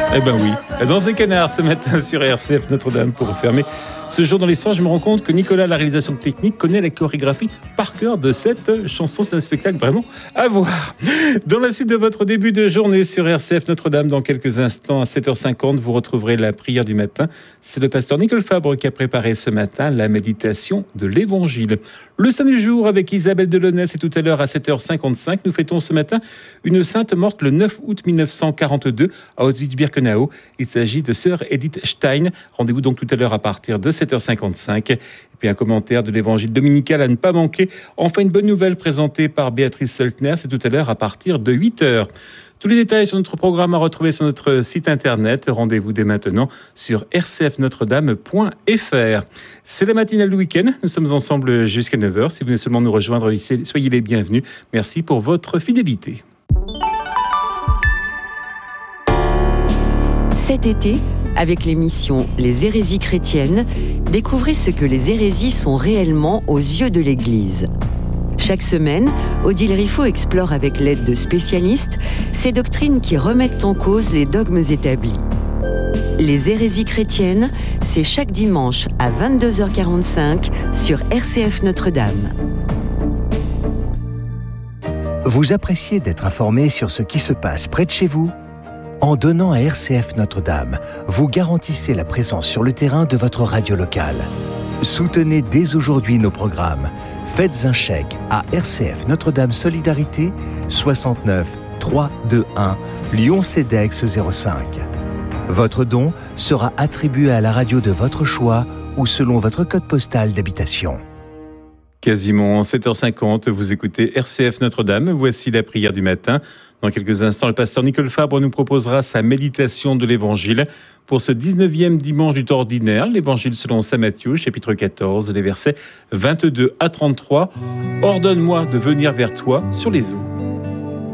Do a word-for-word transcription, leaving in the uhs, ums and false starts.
Eh ben oui, dans un canard ce matin sur R C F Notre-Dame pour refermer ce jour dans l'histoire. Je me rends compte que Nicolas, la réalisation technique, connaît la chorégraphie par cœur de cette chanson. C'est un spectacle vraiment à voir. Dans la suite de votre début de journée sur R C F Notre-Dame, dans quelques instants à sept heures cinquante, vous retrouverez la prière du matin. C'est le pasteur Nicole Fabre qui a préparé ce matin la méditation de l'Évangile. Le Saint du jour avec Isabelle Delaunay, c'est tout à l'heure à sept heures cinquante-cinq. Nous fêtons ce matin une sainte morte le neuf août mille neuf cent quarante-deux à Auschwitz-Birkenau. Il s'agit de sœur Edith Stein. Rendez-vous donc tout à l'heure à partir de sept heures cinquante-cinq. Et puis un commentaire de l'Évangile dominical à ne pas manquer. Enfin, une bonne nouvelle présentée par Béatrice Seltner. C'est tout à l'heure à partir de huit heures. Tous les détails sur notre programme à retrouver sur notre site internet. Rendez-vous dès maintenant sur r c f notre dame point f r. C'est la matinale du week-end. Nous sommes ensemble jusqu'à neuf heures. Si vous venez seulement nous rejoindre, soyez les bienvenus. Merci pour votre fidélité. Cet été, avec l'émission Les hérésies chrétiennes, découvrez ce que les hérésies sont réellement aux yeux de l'Église. Chaque semaine, Odile Riffaut explore avec l'aide de spécialistes ces doctrines qui remettent en cause les dogmes établis. Les hérésies chrétiennes, c'est chaque dimanche à vingt-deux heures quarante-cinq sur R C F Notre-Dame. Vous appréciez d'être informé sur ce qui se passe près de chez vous ? En donnant à R C F Notre-Dame, vous garantissez la présence sur le terrain de votre radio locale. Soutenez dès aujourd'hui nos programmes. Faites un chèque à R C F Notre-Dame Solidarité soixante-neuf trois cent vingt-et-un Lyon-Cedex zéro cinq. Votre don sera attribué à la radio de votre choix ou selon votre code postal d'habitation. Quasiment sept heures cinquante, vous écoutez R C F Notre-Dame. Voici la prière du matin. Dans quelques instants, le pasteur Nicole Fabre nous proposera sa méditation de l'Évangile pour ce dix-neuvième dimanche du temps ordinaire. L'Évangile selon saint Matthieu, chapitre quatorze, les versets vingt-deux à trente-trois. « Ordonne-moi de venir vers toi sur les eaux. »